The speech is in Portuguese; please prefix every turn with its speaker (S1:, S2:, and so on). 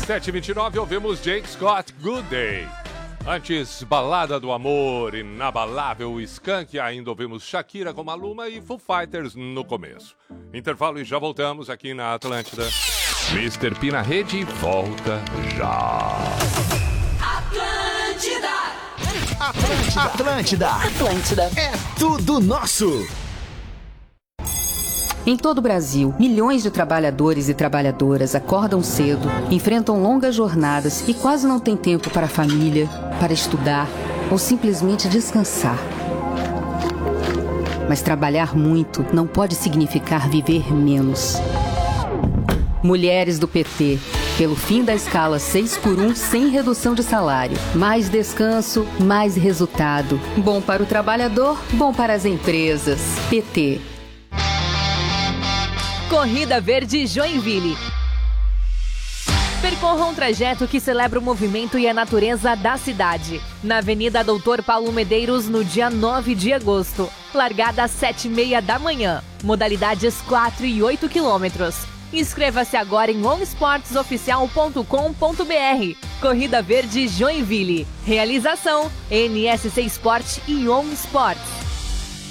S1: 7h29, ouvimos Jake Scott, Good Day. Antes, Balada do Amor, Inabalável, Skank. Ainda ouvimos Shakira com Maluma e Foo Fighters no começo. Intervalo e já voltamos aqui na Atlântida. Mr. P na rede volta já.
S2: Atlântida. É tudo nosso.
S3: Em todo o Brasil, milhões de trabalhadores e trabalhadoras acordam cedo, enfrentam longas jornadas e quase não têm tempo para a família, para estudar ou simplesmente descansar. Mas trabalhar muito não pode significar viver menos. Mulheres do PT, pelo fim da escala 6x1 sem redução de salário. Mais descanso, mais resultado. Bom para o trabalhador, bom para as empresas. PT.
S4: Corrida Verde Joinville. Percorra um trajeto que celebra o movimento e a natureza da cidade. Na Avenida Doutor Paulo Medeiros, no dia 9 de agosto. Largada às 7h30 da manhã. Modalidades 4 e 8 quilômetros. Inscreva-se agora em onesportesoficial.com.br. Corrida Verde Joinville. Realização: NSC Sport e On Sports.